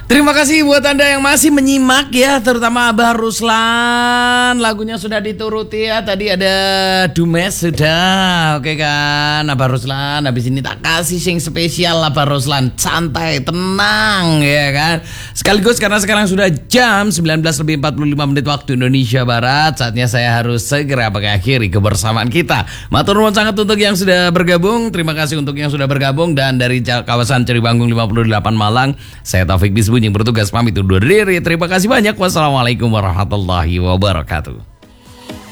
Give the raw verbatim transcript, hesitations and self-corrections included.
Terima kasih buat Anda yang masih menyimak ya, terutama Abah Ruslan. Lagunya sudah dituruti ya. Tadi ada Dumes sudah. Oke kan Abah Ruslan. Habis ini tak kasih sing spesial Abah Ruslan. Santai, tenang ya kan. Sekaligus karena sekarang sudah jam sembilan belas lebih empat puluh lima menit waktu Indonesia Barat. Saatnya saya harus segera mengakhiri kebersamaan kita. Matur nuwun sangat untuk yang sudah bergabung. Terima kasih untuk yang sudah bergabung. Dan dari kawasan Ceribanggung lima puluh delapan Malang, saya Taufik Bisbun yang bertugas pamit undur diri. Terima kasih banyak. Wassalamualaikum warahmatullahi wabarakatuh.